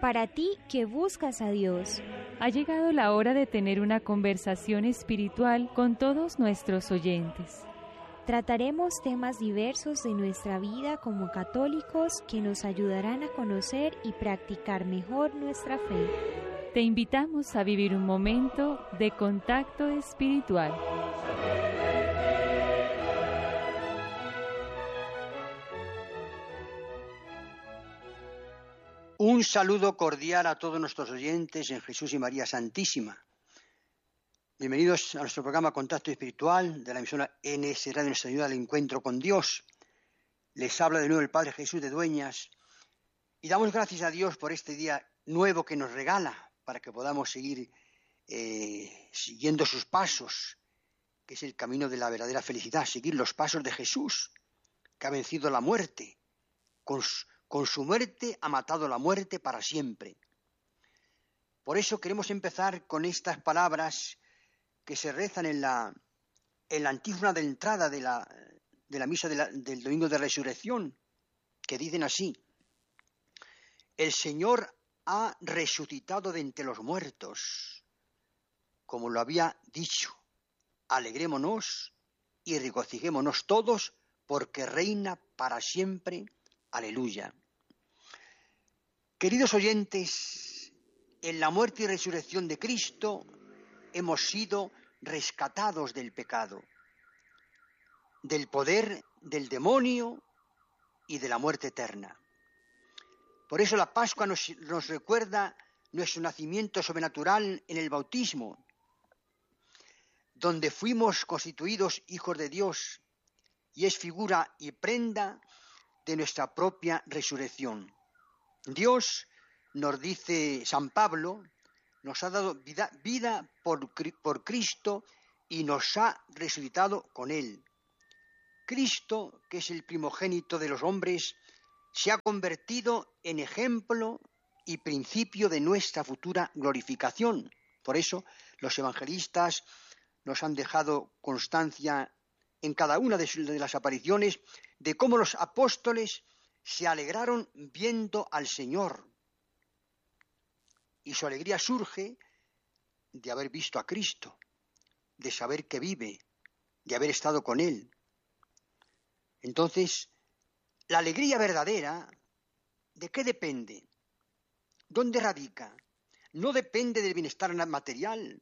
Para ti que buscas a Dios. Ha llegado la hora de tener una conversación espiritual con todos nuestros oyentes. Trataremos temas diversos de nuestra vida como católicos que nos ayudarán a conocer y practicar mejor nuestra fe. Te invitamos a vivir un momento de contacto espiritual. Un saludo cordial a todos nuestros oyentes en Jesús y María Santísima. Bienvenidos a nuestro programa Contacto Espiritual de la emisora NS Radio Nuestra Ayuda al Encuentro con Dios. Les habla de nuevo el Padre Jesús de Dueñas y damos gracias a Dios por este día nuevo que nos regala para que podamos seguir siguiendo sus pasos, que es el camino de la verdadera felicidad, seguir los pasos de Jesús, que ha vencido la muerte. Con su muerte ha matado la muerte para siempre. Por eso queremos empezar con estas palabras que se rezan en la antífona de entrada de la misa del Domingo de Resurrección, que dicen así: el Señor ha resucitado de entre los muertos, como lo había dicho. Alegrémonos y regocijémonos todos, porque reina para siempre. Aleluya. Queridos oyentes, en la muerte y resurrección de Cristo hemos sido rescatados del pecado, del poder del demonio y de la muerte eterna. Por eso la Pascua nos recuerda nuestro nacimiento sobrenatural en el bautismo, donde fuimos constituidos hijos de Dios, y es figura y prenda de nuestra propia resurrección. Dios, nos dice San Pablo, nos ha dado vida por Cristo y nos ha resucitado con Él. Cristo, que es el primogénito de los hombres, se ha convertido en ejemplo y principio de nuestra futura glorificación. Por eso los evangelistas nos han dejado constancia en cada una de las apariciones de cómo los apóstoles se alegraron viendo al Señor. Y su alegría surge de haber visto a Cristo, de saber que vive, de haber estado con Él. Entonces, la alegría verdadera, ¿de qué depende? ¿Dónde radica? No depende del bienestar material,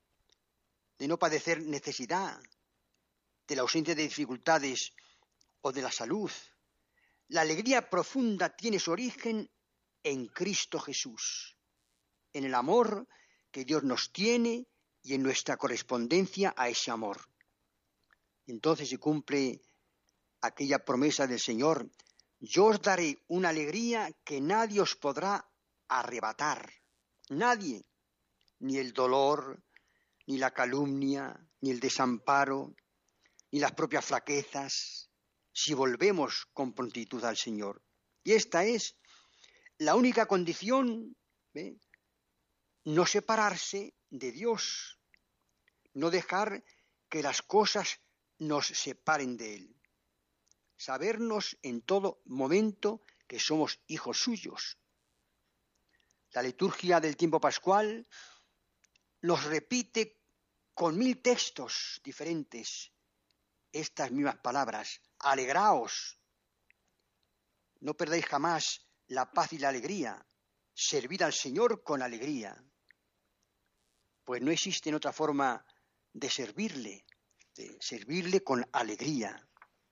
de no padecer necesidad, de la ausencia de dificultades o de la salud. La alegría profunda tiene su origen en Cristo Jesús, en el amor que Dios nos tiene y en nuestra correspondencia a ese amor. Entonces se cumple aquella promesa del Señor: yo os daré una alegría que nadie os podrá arrebatar. Nadie, ni el dolor, ni la calumnia, ni el desamparo, ni las propias flaquezas, si volvemos con prontitud al Señor. Y esta es la única condición, no separarse de Dios, no dejar que las cosas nos separen de Él. Sabernos en todo momento que somos hijos suyos. La liturgia del tiempo pascual nos repite con 1000 textos diferentes estas mismas palabras: alegraos, no perdáis jamás la paz y la alegría, servid al Señor con alegría. Pues no existe otra forma de servirle con alegría.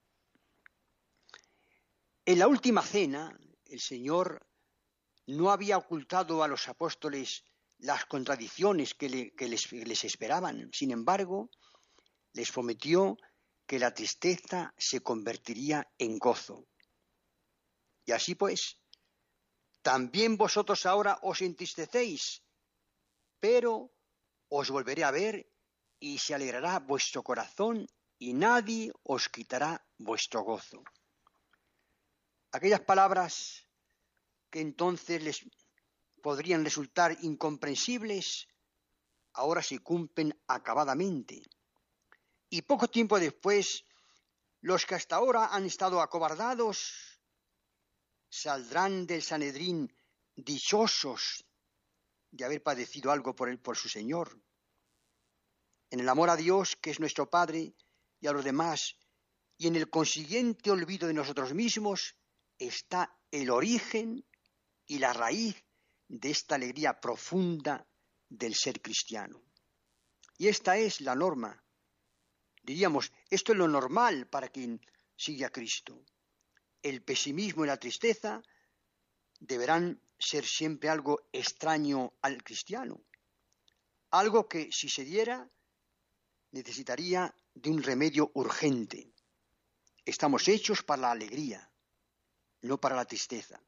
En la última cena, el Señor no había ocultado a los apóstoles las contradicciones que les esperaban. Sin embargo, les prometió que la tristeza se convertiría en gozo. Y así pues, también vosotros ahora os entristecéis, pero os volveré a ver y se alegrará vuestro corazón y nadie os quitará vuestro gozo. Aquellas palabras que entonces les podrían resultar incomprensibles, ahora se cumplen acabadamente. Y poco tiempo después, los que hasta ahora han estado acobardados saldrán del Sanedrín dichosos de haber padecido algo por su Señor. En el amor a Dios, que es nuestro Padre, y a los demás, y en el consiguiente olvido de nosotros mismos, está el origen y la raíz de esta alegría profunda del ser cristiano. Y esta es la norma. Diríamos, esto es lo normal para quien sigue a Cristo. El pesimismo y la tristeza deberán ser siempre algo extraño al cristiano. Algo que, si se diera, necesitaría de un remedio urgente. Estamos hechos para la alegría, no para la tristeza.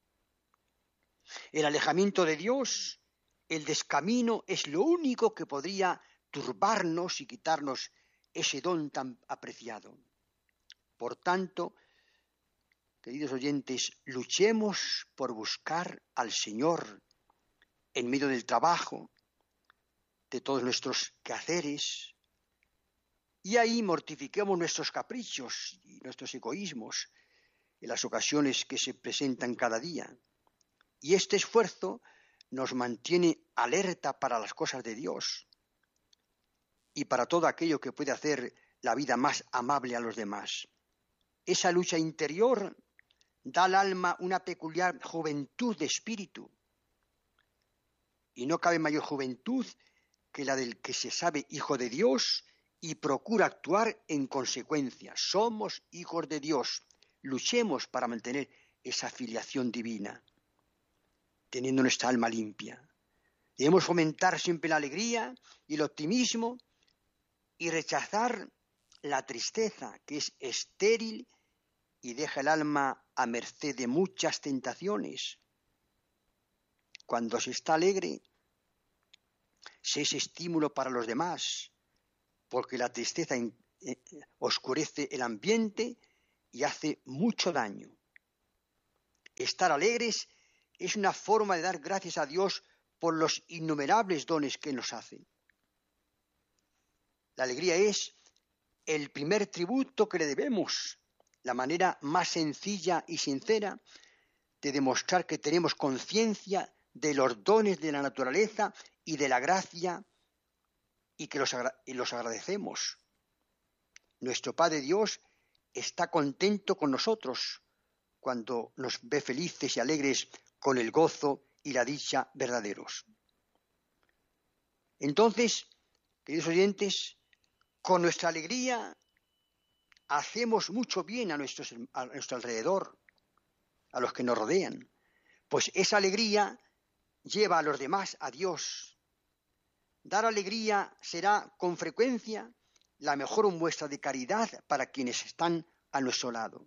El alejamiento de Dios, el descamino, es lo único que podría turbarnos y quitarnos ese don tan apreciado. Por tanto, queridos oyentes, luchemos por buscar al Señor en medio del trabajo, de todos nuestros quehaceres, y ahí mortifiquemos nuestros caprichos y nuestros egoísmos en las ocasiones que se presentan cada día. Y este esfuerzo nos mantiene alerta para las cosas de Dios y para todo aquello que puede hacer la vida más amable a los demás. Esa lucha interior da al alma una peculiar juventud de espíritu. Y no cabe mayor juventud que la del que se sabe hijo de Dios y procura actuar en consecuencia. Somos hijos de Dios. Luchemos para mantener esa filiación divina, teniendo nuestra alma limpia. Debemos fomentar siempre la alegría y el optimismo y rechazar la tristeza, que es estéril y deja el alma a merced de muchas tentaciones. Cuando se está alegre, se es estímulo para los demás, porque la tristeza oscurece el ambiente y hace mucho daño. Estar alegres es una forma de dar gracias a Dios por los innumerables dones que nos hace. La alegría es el primer tributo que le debemos, la manera más sencilla y sincera de demostrar que tenemos conciencia de los dones de la naturaleza y de la gracia y que los agradecemos. Nuestro Padre Dios está contento con nosotros cuando nos ve felices y alegres con el gozo y la dicha verdaderos. Entonces, queridos oyentes, con nuestra alegría hacemos mucho bien a nuestro alrededor, a los que nos rodean, pues esa alegría lleva a los demás a Dios. Dar alegría será con frecuencia la mejor muestra de caridad para quienes están a nuestro lado.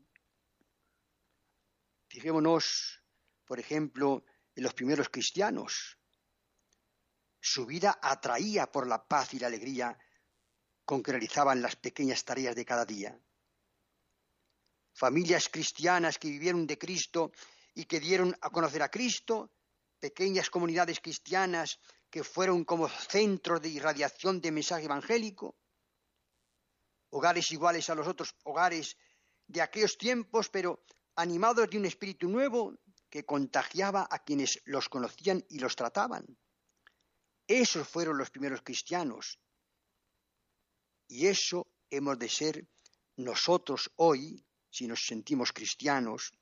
Fijémonos, por ejemplo, en los primeros cristianos. Su vida atraía por la paz y la alegría con que realizaban las pequeñas tareas de cada día. Familias cristianas que vivieron de Cristo y que dieron a conocer a Cristo, pequeñas comunidades cristianas que fueron como centros de irradiación de mensaje evangélico, hogares iguales a los otros hogares de aquellos tiempos, pero animados de un espíritu nuevo que contagiaba a quienes los conocían y los trataban. Esos fueron los primeros cristianos. Y eso hemos de ser nosotros hoy, si nos sentimos cristianos,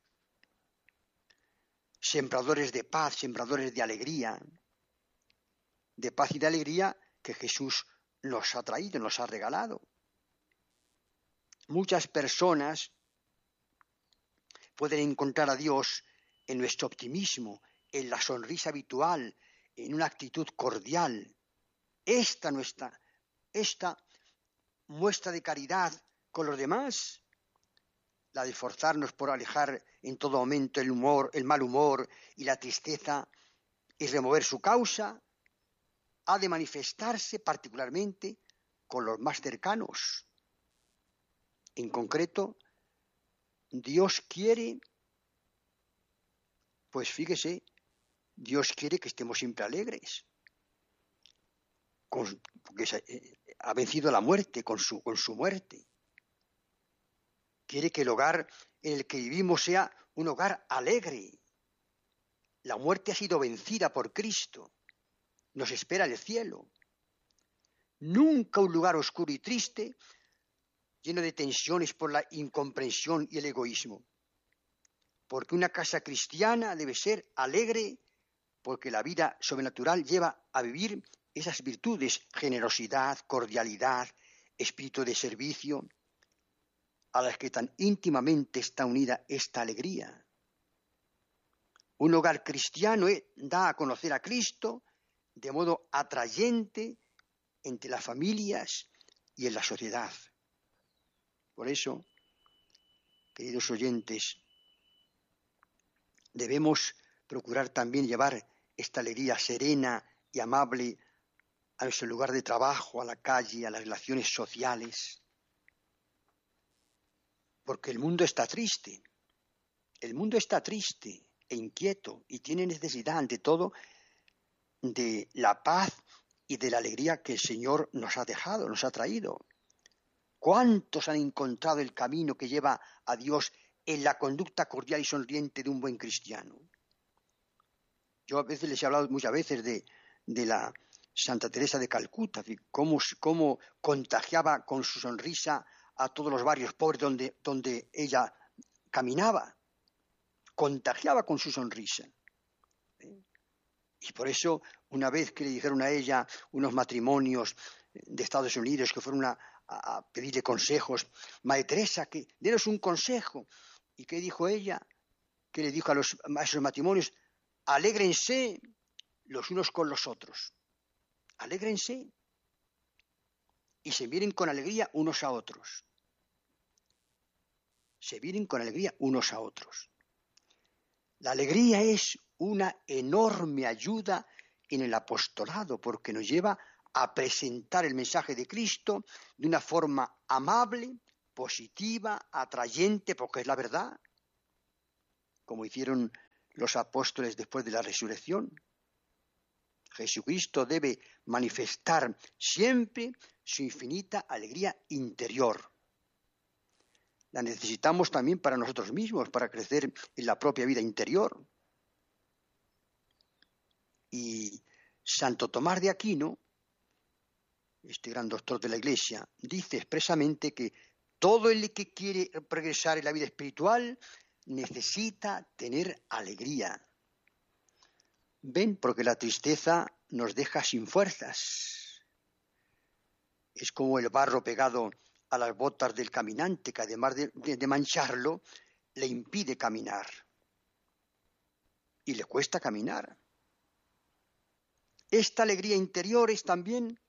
sembradores de paz, sembradores de alegría, de paz y de alegría que Jesús nos ha traído, nos ha regalado. Muchas personas pueden encontrar a Dios en nuestro optimismo, en la sonrisa habitual, en una actitud cordial. Esta muestra de caridad con los demás, la de esforzarnos por alejar en todo momento el mal humor y la tristeza y remover su causa, ha de manifestarse particularmente con los más cercanos. En concreto, Dios quiere, pues fíjese, Dios quiere que estemos siempre alegres, porque ha vencido la muerte con su muerte. Quiere que el hogar en el que vivimos sea un hogar alegre. La muerte ha sido vencida por Cristo. Nos espera el cielo. Nunca un lugar oscuro y triste, lleno de tensiones por la incomprensión y el egoísmo. Porque una casa cristiana debe ser alegre, porque la vida sobrenatural lleva a vivir esas virtudes: generosidad, cordialidad, espíritu de servicio, a las que tan íntimamente está unida esta alegría. Un hogar cristiano da a conocer a Cristo de modo atrayente entre las familias y en la sociedad. Por eso, queridos oyentes, debemos procurar también llevar esta alegría serena y amable a nuestro lugar de trabajo, a la calle, a las relaciones sociales. Porque el mundo está triste. El mundo está triste e inquieto y tiene necesidad, ante todo, de la paz y de la alegría que el Señor nos ha dejado, nos ha traído. ¿Cuántos han encontrado el camino que lleva a Dios en la conducta cordial y sonriente de un buen cristiano? Yo a veces les he hablado muchas veces de la Santa Teresa de Calcuta, de cómo contagiaba con su sonrisa a todos los barrios pobres donde ella caminaba. Contagiaba con su sonrisa. Y por eso, una vez que le dijeron a ella unos matrimonios de Estados Unidos que fueron a pedirle consejos: Madre Teresa, denos un consejo. ¿Y qué dijo ella? ¿Qué le dijo a esos matrimonios? Alégrense los unos con los otros. Alégrense. Y se miren con alegría unos a otros. Se miren con alegría unos a otros. La alegría es una enorme ayuda en el apostolado, porque nos lleva a presentar el mensaje de Cristo de una forma amable, positiva, atrayente, porque es la verdad, como hicieron los apóstoles después de la resurrección. Jesucristo debe manifestar siempre su infinita alegría interior. La necesitamos también para nosotros mismos, para crecer en la propia vida interior. Y Santo Tomás de Aquino, este gran doctor de la Iglesia, dice expresamente que todo el que quiere progresar en la vida espiritual necesita tener alegría. ¿Ven? Porque la tristeza nos deja sin fuerzas. Es como el barro pegado a las botas del caminante, que además de mancharlo, le impide caminar. Y le cuesta caminar. Esta alegría interior es también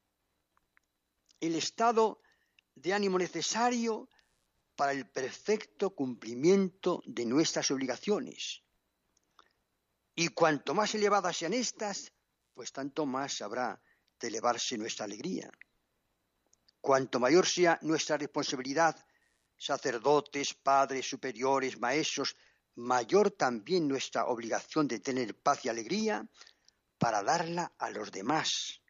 el estado de ánimo necesario para el perfecto cumplimiento de nuestras obligaciones. Y cuanto más elevadas sean estas, pues tanto más habrá de elevarse nuestra alegría. Cuanto mayor sea nuestra responsabilidad, sacerdotes, padres, superiores, maestros, mayor también nuestra obligación de tener paz y alegría para darla a los demás.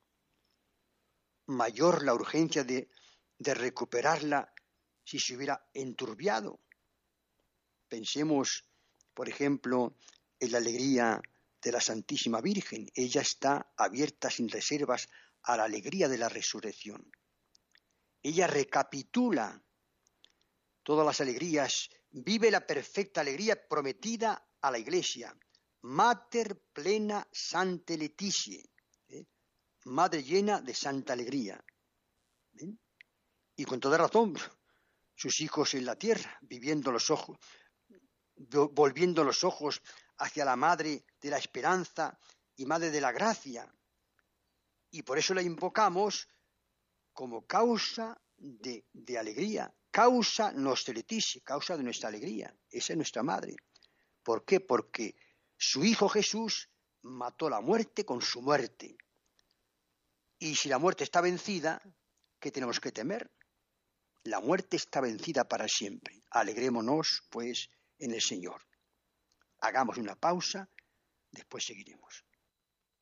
Mayor la urgencia de recuperarla si se hubiera enturbiado. Pensemos, por ejemplo, en la alegría de la Santísima Virgen. Ella está abierta sin reservas a la alegría de la resurrección. Ella recapitula todas las alegrías, vive la perfecta alegría prometida a la Iglesia. Mater plena Sanctae Laetitiae, madre llena de santa alegría. ¿Ven? Y con toda razón, sus hijos en la tierra, volviendo los ojos hacia la madre de la esperanza y madre de la gracia. Y por eso la invocamos como causa de alegría, causa nostra laetitia, causa de nuestra alegría. Esa es nuestra madre. ¿Por qué? Porque su Hijo Jesús mató la muerte con su muerte. Y si la muerte está vencida, ¿qué tenemos que temer? La muerte está vencida para siempre. Alegrémonos, pues, en el Señor. Hagamos una pausa, después seguiremos.